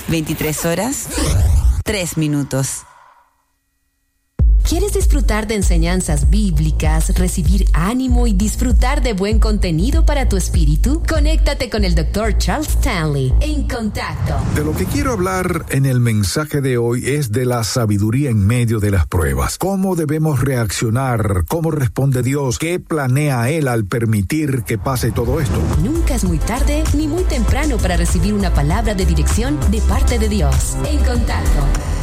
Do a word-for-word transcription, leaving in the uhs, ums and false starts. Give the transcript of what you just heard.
veintitrés horas, tres minutos. ¿Quieres disfrutar de enseñanzas bíblicas, recibir ánimo y disfrutar de buen contenido para tu espíritu? Conéctate con el doctor Charles Stanley en Contacto. De lo que quiero hablar en el mensaje de hoy es de la sabiduría en medio de las pruebas. ¿Cómo debemos reaccionar? ¿Cómo responde Dios? ¿Qué planea Él al permitir que pase todo esto? Nunca es muy tarde ni muy temprano para recibir una palabra de dirección de parte de Dios. En Contacto.